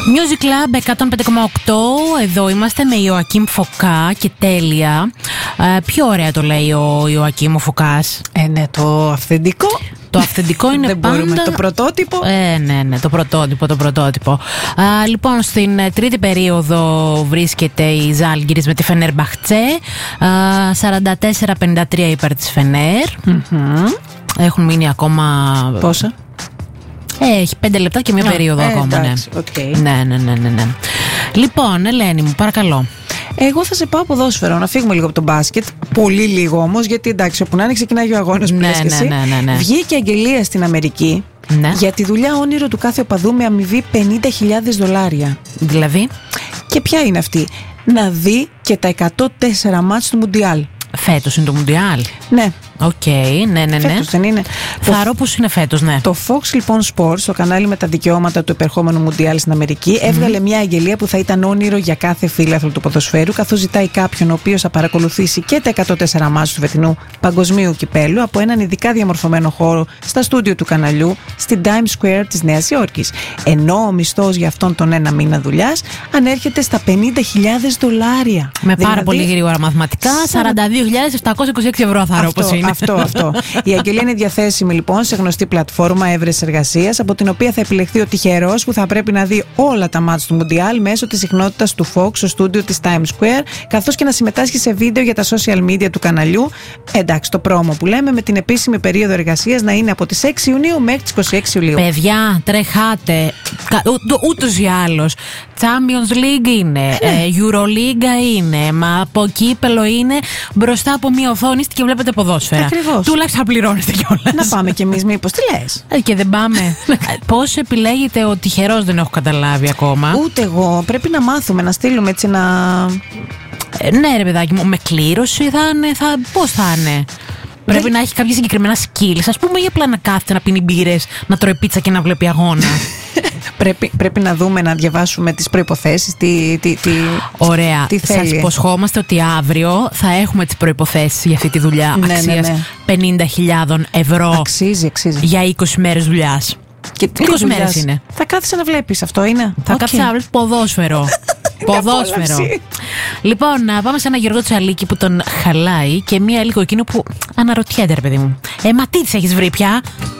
Music Club 105,8. Εδώ είμαστε με Ιωακίμ Φωκά και τέλεια. Πιο ωραία το λέει ο Ιωακίμ ο Φωκάς. Ναι, το αυθεντικό. Το αυθεντικό είναι δεν πάντα... μπορούμε, το πρωτότυπο. Ναι, το πρωτότυπο. Λοιπόν, στην τρίτη περίοδο βρίσκεται η Ζάλγκιρις με τη Φενέρμπαχτσε. 44-53 υπέρ της Φενέρ. Έχουν μείνει ακόμα... Πόσα? Έχει 5 λεπτά και μία περίοδο ακόμα. Εντάξει, okay. Ναι. Λοιπόν, Ελένη μου, παρακαλώ. Εγώ θα σε πάω ποδόσφαιρο, να φύγουμε λίγο από τον μπάσκετ. Πολύ λίγο όμως, γιατί εντάξει, όπου να είναι ξεκινάει ο αγώνας που λες και εσύ. Ναι. Βγήκε αγγελία στην Αμερική για τη δουλειά όνειρο του κάθε οπαδού με αμοιβή $50,000. Δηλαδή? Και ποια είναι αυτή? Να δει και τα 104 μάτς του Μουντιάλ. Φέτος είναι το Μουντιάλ. Ναι. Οκ, ναι. Φέτος δεν είναι? Θα ρω πως είναι φέτος, ναι. Το Fox λοιπόν Sports, το κανάλι με τα δικαιώματα του επερχόμενου Μουντιάλ στην Αμερική, έβγαλε μια αγγελία που θα ήταν όνειρο για κάθε φίλαθλο του ποδοσφαίρου, καθώς ζητάει κάποιον ο οποίος θα παρακολουθήσει και τα 104 μάτς του φετινού παγκοσμίου κυπέλου από έναν ειδικά διαμορφωμένο χώρο στα στούντιο του καναλιού στην Times Square της Νέας Υόρκης. Ενώ ο μισθός για αυτόν τον ένα μήνα δουλειάς ανέρχεται στα $50,000. Με πάρα πολύ γρήγορα μαθηματικά, 42.726 ευρώ θα ρω πως είναι. Αυτό. Η αγγελία είναι διαθέσιμη λοιπόν σε γνωστή πλατφόρμα έβρεσης εργασίας, από την οποία θα επιλεχθεί ο τυχερός που θα πρέπει να δει όλα τα μάτς του Μουντιάλ μέσω της συχνότητας του Fox στο στούντιο της Times Square, καθώς και να συμμετάσχει σε βίντεο για τα social media του καναλιού. Εντάξει, το πρόμο που λέμε, με την επίσημη περίοδο εργασίας να είναι από τις 6 Ιουνίου μέχρι τις 26 Ιουλίου. Παιδιά, τρεχάτε. Ούτως ή άλλως. Champions League είναι, Euroliga είναι, μα από κύπελο είναι, μπροστά από μια οθόνη και βλέπετε ποδόσφαιρα. Ακριβώς. Τουλάχιστον θα πληρώνετε κιόλας. Να πάμε κι εμείς, μήπως, τι λες? Και δεν πάμε. Πώς επιλέγετε ο τυχερός, δεν έχω καταλάβει ακόμα. Ούτε εγώ. Πρέπει να μάθουμε, να στείλουμε έτσι να... Ναι ρε παιδάκι μου, με κλήρωση θα είναι, πώς θα είναι? Πρέπει να έχει κάποια συγκεκριμένα skills, ας πούμε, ή απλά να κάθεται να πίνει μπύρες, να τρώει πίτσα και να βλέπει αγώνα. Πρέπει να δούμε, να διαβάσουμε τις προϋποθέσεις. Ωραία. Τι θέλει. Σας υποσχόμαστε ότι αύριο θα έχουμε τις προϋποθέσεις για αυτή τη δουλειά αξίας 50.000 ευρώ. Αξίζει. Για 20 μέρες δουλειάς. Και 20 μέρες είναι. Θα κάθεσαι να βλέπεις, αυτό είναι? Θα κάθεσαι να βλέπεις ποδόσφαιρο. Λοιπόν, να πάμε σε ένα Γιώργο Τσαλίκη που τον χαλάει και μία λίγο εκείνο που αναρωτιέται, ρε παιδί μου. Μα τι της έχεις βρει πια?